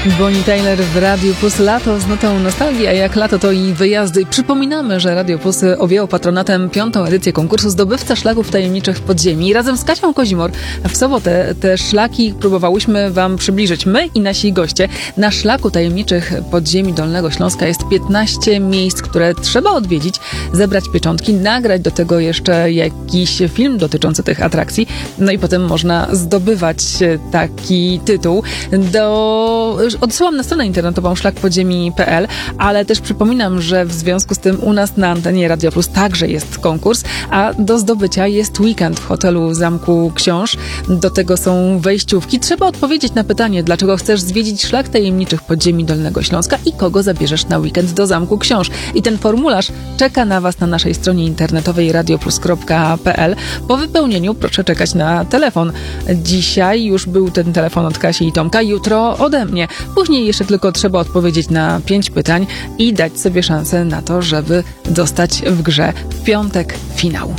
Bonnie Tyler w Radiu Plus. Lato z notą nostalgii, a jak lato to i wyjazdy. Przypominamy, że Radio Plus objęło patronatem 5. edycję konkursu Zdobywca Szlaków Tajemniczych Podziemi. Razem z Kasią Kozimor w sobotę te szlaki próbowałyśmy Wam przybliżyć. My i nasi goście. Na Szlaku Tajemniczych Podziemi Dolnego Śląska jest 15 miejsc, które trzeba odwiedzić, zebrać pieczątki, nagrać do tego jeszcze jakiś film dotyczący tych atrakcji. No i potem można zdobywać taki tytuł. Odsyłam na stronę internetową szlakpodziemi.pl, ale też przypominam, że w związku z tym u nas na antenie Radio Plus także jest konkurs, a do zdobycia jest weekend w hotelu Zamku Książ. Do tego są wejściówki. Trzeba odpowiedzieć na pytanie, dlaczego chcesz zwiedzić Szlak Tajemniczych Podziemi Dolnego Śląska i kogo zabierzesz na weekend do Zamku Książ. I ten formularz czeka na Was na naszej stronie internetowej radioplus.pl. Po wypełnieniu proszę czekać na telefon. Dzisiaj już był ten telefon od Kasi i Tomka, jutro ode mnie. Później jeszcze tylko trzeba odpowiedzieć na 5 pytań i dać sobie szansę na to, żeby dostać w grze w piątek finał.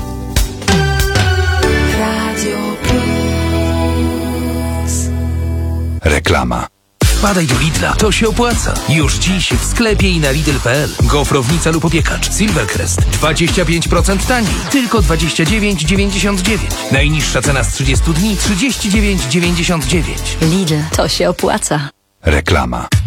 Radio Plus. Reklama. Wpadaj do Lidla, to się opłaca. Już dziś w sklepie i na Lidl.pl. Gofrownica lub opiekacz Silvercrest 25% taniej, tylko 29,99. Najniższa cena z 30 dni 39,99. Lidl, to się opłaca. Reklama.